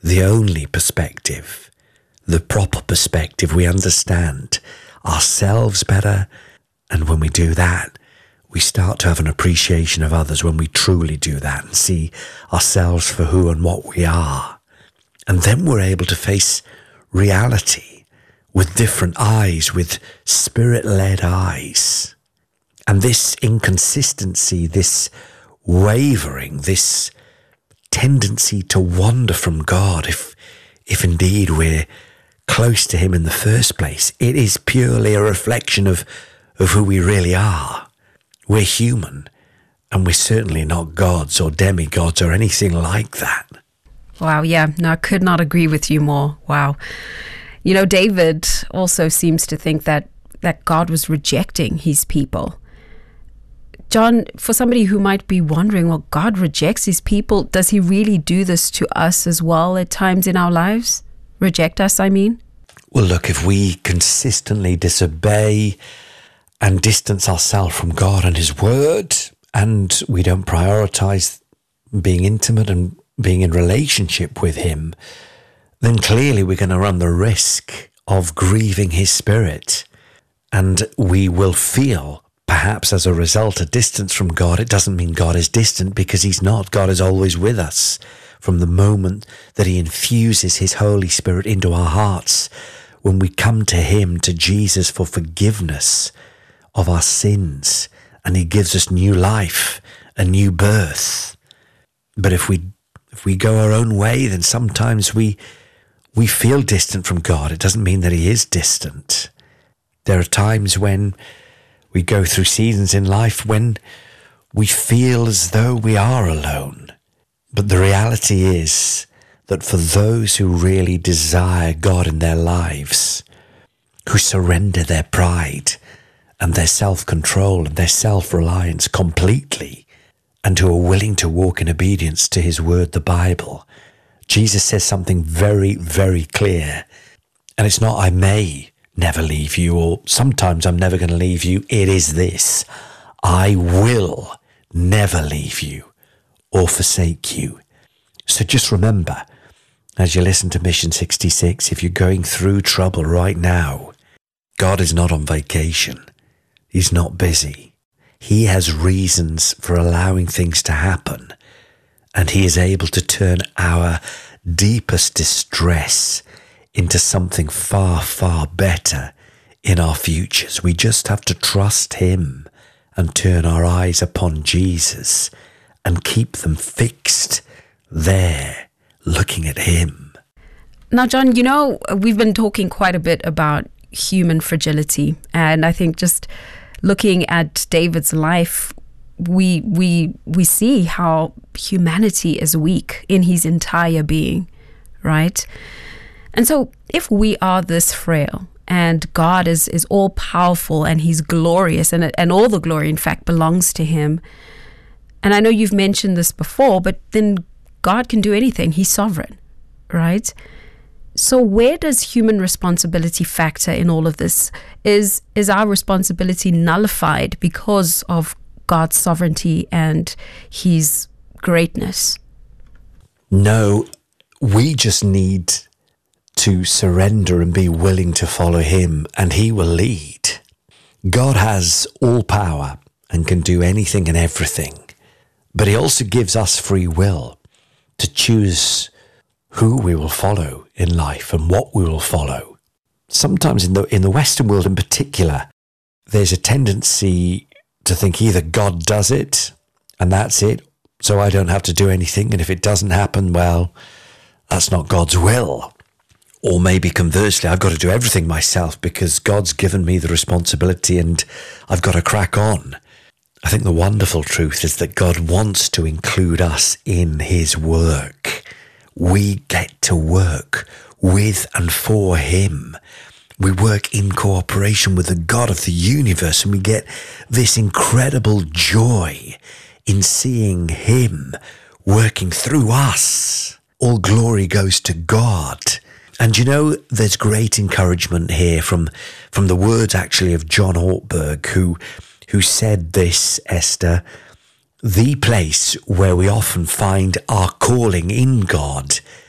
the only perspective, the proper perspective. We understand ourselves better. And when we do that, we start to have an appreciation of others when we truly do that and see ourselves for who and what we are. And then we're able to face reality with different eyes, with spirit-led eyes. And this inconsistency, this wavering, this tendency to wander from God, if indeed we're close to him in the first place, it is purely a reflection of who we really are. We're human, and we're certainly not gods or demigods or anything like that. Wow, yeah, no, I could not agree with you more. Wow. You know, David also seems to think that God was rejecting his people. John, for somebody who might be wondering, well, God rejects his people, does he really do this to us as well at times in our lives? Reject us, I mean? Well, look, if we consistently disobey and distance ourselves from God and his word, and we don't prioritize being intimate and being in relationship with him, then clearly we're going to run the risk of grieving his spirit. And we will feel, perhaps as a result, a distance from God. It doesn't mean God is distant, because he's not. God is always with us from the moment that he infuses his Holy Spirit into our hearts. When we come to him, to Jesus, for forgiveness of our sins, and he gives us new life, a new birth. But if we go our own way, then sometimes we feel distant from God. It doesn't mean that he is distant. There are times when we go through seasons in life when we feel as though we are alone. But the reality is that for those who really desire God in their lives, who surrender their pride and their self-control and their self-reliance completely, and who are willing to walk in obedience to his word, the Bible, Jesus says something very, very clear. And it's not, I may never leave you, or sometimes I'm never going to leave you. It is this: I will never leave you or forsake you. So just remember, as you listen to Mission 66, if you're going through trouble right now, God is not on vacation. He's not busy. He has reasons for allowing things to happen, and he is able to turn our deepest distress into something far, far better in our futures. We just have to trust him and turn our eyes upon Jesus and keep them fixed there, looking at him. Now, John, you know, we've been talking quite a bit about human fragility, and I think just looking at David's life, we see how humanity is weak in his entire being, right? And so if we are this frail, and God is all powerful and he's glorious, and all the glory, in fact, belongs to him. And I know you've mentioned this before, but then God can do anything. He's sovereign, right? So where does human responsibility factor in all of this? Is our responsibility nullified because of God's sovereignty and his greatness? No, we just need to surrender and be willing to follow him, and he will lead. God has all power and can do anything and everything, but he also gives us free will to choose who we will follow in life and what we will follow. Sometimes in the Western world in particular, there's a tendency to think either God does it and that's it, so I don't have to do anything, and if it doesn't happen, well, that's not God's will. Or maybe conversely, I've got to do everything myself because God's given me the responsibility and I've got to crack on. I think the wonderful truth is that God wants to include us in his work. We get to work with and for him. We work in cooperation with the God of the universe, and we get this incredible joy in seeing him working through us. All glory goes to God. And you know, there's great encouragement here from the words actually of John Ortberg, who said this, Esther: the place where we often find our calling in God